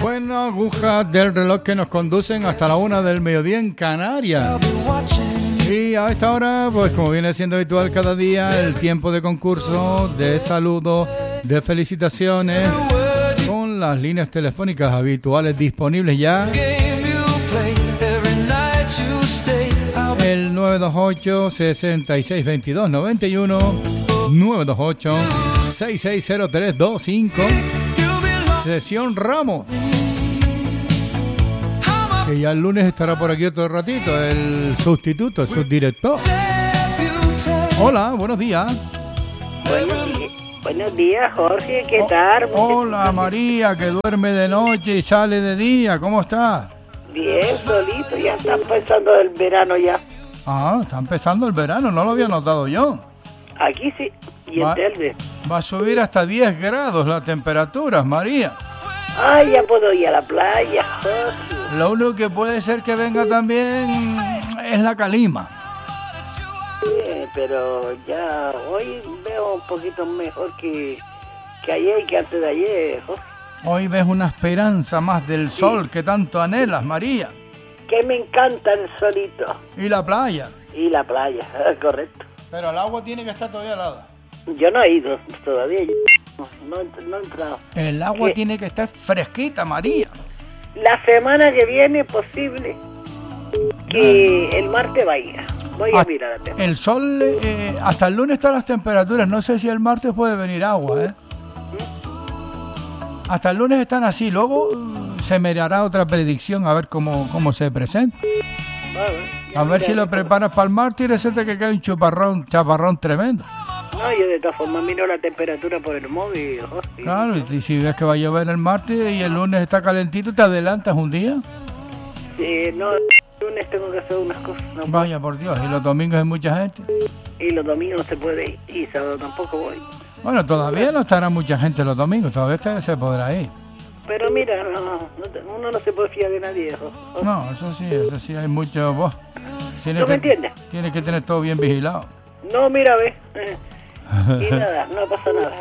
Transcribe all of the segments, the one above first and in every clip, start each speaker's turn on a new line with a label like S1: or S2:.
S1: Bueno, agujas del reloj que nos conducen hasta la 1 del mediodía en Canarias. Y a esta hora, pues como viene siendo habitual cada día, el tiempo de concurso, de saludos, de felicitaciones, con las líneas telefónicas habituales disponibles ya. El 928-6622-91, 928-660325, Sesión Ramos. Que ya el lunes estará por aquí otro ratito, el sustituto, el subdirector. Hola, buenos días.
S2: Buenos días, Jorge, ¿qué tal?
S1: Hola, María, que duerme de noche y sale de día, ¿cómo estás?
S2: Bien, solito, ya está empezando el verano ya.
S1: Ah, está empezando el verano, no lo había notado yo.
S2: Aquí sí, y en Telde.
S1: Va a subir hasta 10 grados la temperatura, María.
S2: Ay, ya puedo ir a la playa, Jorge.
S1: Lo único que puede ser que venga también es la calima.
S2: Sí, pero ya hoy veo un poquito mejor que ayer y que antes de ayer, Jorge.
S1: Hoy ves una esperanza más del sol que tanto anhelas, María.
S2: Que me encanta el solito.
S1: Y la playa.
S2: Y la playa, correcto.
S1: Pero el agua tiene que estar todavía helada.
S2: Yo no he ido todavía, no he entrado.
S1: El agua tiene que estar fresquita, María.
S2: La semana que viene posible que el martes vaya. Voy a mirar a
S1: el sol, hasta el lunes están las temperaturas. No sé si el martes puede venir agua, ¿eh? Hasta el lunes están así. Luego se me hará otra predicción a ver cómo se presenta. A ver si lo preparas para el martes y resulta que cae un chaparrón tremendo.
S2: No, yo de todas formas miro la temperatura por el móvil. Hostia.
S1: Claro, y si ves que va a llover el martes y el lunes está calentito, ¿te adelantas un día?
S2: No, el lunes tengo que hacer unas cosas. No
S1: vaya por Dios, ¿y los domingos hay mucha gente?
S2: Y los domingos no se puede ir, y sábado tampoco voy.
S1: Bueno, todavía no estará mucha gente los domingos, todavía se podrá ir.
S2: Pero mira, uno no se puede fiar de nadie.
S1: No, eso sí, hay mucho... Vos,
S2: ¿Tú me entiendes?
S1: Tienes que tener todo bien vigilado.
S2: No, mira, ve. Y nada, no pasa nada.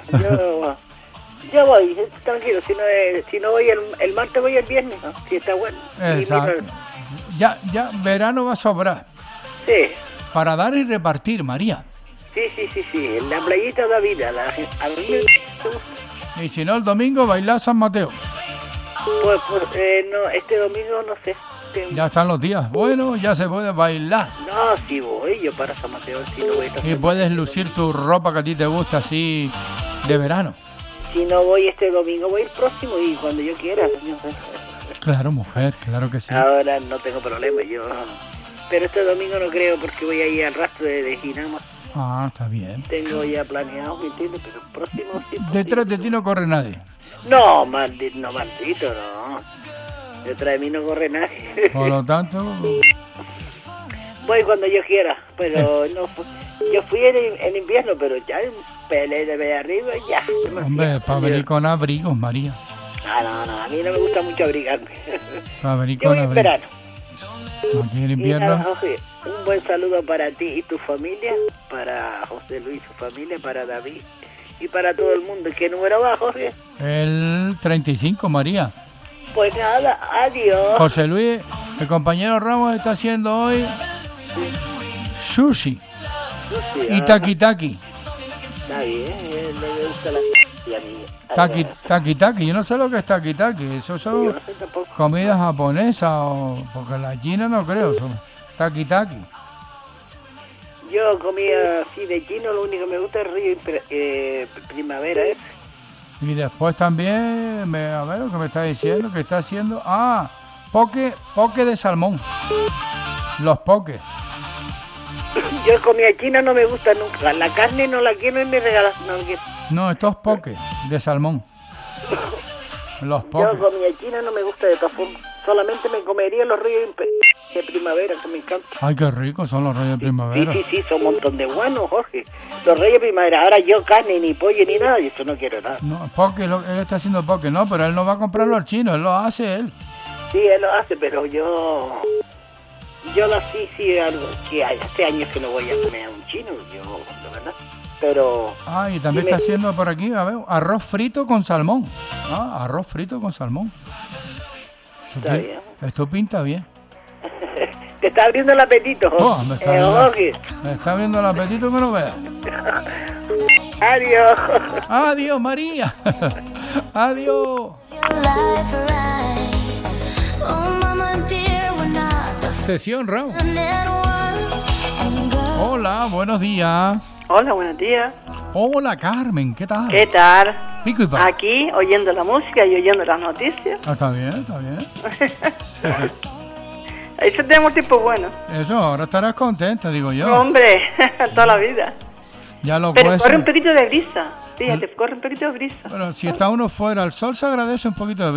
S2: Yo voy, tranquilo. Si no voy el martes, voy el viernes, ¿no? Si está bueno.
S1: Exacto. Ya, verano va a sobrar.
S2: Sí.
S1: Para dar y repartir, María.
S2: Sí. La playita da vida. A mí me gusta.
S1: Y si no, el domingo bailar San Mateo.
S2: Pues no, este domingo no sé.
S1: Ya están los días. Bueno, ya se puede bailar.
S2: No, si voy yo para San Mateo, si no voy a
S1: y puedes lucir tu ropa que a ti te gusta así de verano.
S2: Si no voy este domingo, voy el próximo y cuando yo quiera.
S1: Claro, mujer, claro que sí.
S2: Ahora no tengo problema, yo. Pero este domingo no creo porque voy a ir al rastro de Ginama.
S1: Ah, está bien.
S2: Tengo ya planeado, ¿me entiendes? Pero el próximo sí.
S1: Detrás de ti no corre nadie.
S2: No, maldito, no. Detrás de mí no corre nadie.
S1: Por lo tanto...
S2: Voy cuando yo quiera, pero no. Yo fui en invierno, pero ya peleé de arriba y ya.
S1: Hombre, para venir con abrigos, María.
S2: No, a mí no me gusta mucho abrigarme.
S1: Para venir con abrigos.
S2: verano.
S1: Aquí en invierno.
S2: Y nada, José, un buen saludo para ti y tu familia, para José Luis y su familia, para David y para todo el mundo. ¿Qué número va, Jorge?
S1: El 35, María.
S2: Pues nada, adiós.
S1: José Luis, el compañero Ramos está haciendo hoy sushi y taki-taki.
S2: Está bien, me gusta la
S1: taki-taki, yo no sé lo que es taki-taki, eso son comidas japonesas porque la china no creo, son taki-taki.
S2: Yo comía así de chino, lo único que me gusta es río primavera ese.
S1: Y después también, a ver lo que me está diciendo, que está haciendo, poke de salmón, los pokes.
S2: Yo comida china no me gusta nunca, la carne no la quiero y me regalas, no la quiero.
S1: No, estos pokes de salmón. Los pokes.
S2: Yo comida china no me gusta de todas formas. Solamente me comería los ríos de primavera, que me encantan.
S1: Ay, qué ricos son los reyes de primavera.
S2: Sí, son un montón de buenos, Jorge. Los reyes de primavera. Ahora yo carne, ni pollo, ni nada, y eso no quiero nada.
S1: No, poke, él está haciendo poke, no, pero él no va a comprarlo al chino, él lo hace él.
S2: Sí, él lo hace, pero yo sí, algo que hace años que no voy a comer a un chino, la verdad. Pero...
S1: y también está haciendo por aquí, a ver, arroz frito con salmón. Arroz frito con salmón.
S2: Está bien.
S1: Esto pinta bien.
S2: Te está abriendo el apetito.
S1: Oh, me
S2: Jorge.
S1: está viendo el apetito que no veas.
S2: Adiós.
S1: Adiós, María. Adiós. Sesión round. Hola, buenos días.
S3: Hola, buenos días.
S1: Hola, Carmen, ¿qué tal?
S3: ¿Qué tal?
S1: Pico y pala.
S3: Aquí, oyendo la música y oyendo las noticias.
S1: Ah, está bien, está bien.
S3: Eso tenemos tiempo bueno.
S1: Eso, ahora estarás contenta, digo yo.
S3: Hombre, toda la vida.
S1: Ya lo
S3: Pero
S1: puedes.
S3: corre un poquito de brisa. Fíjate, corre un poquito de brisa.
S1: Bueno, si está uno fuera, el sol se agradece un poquito de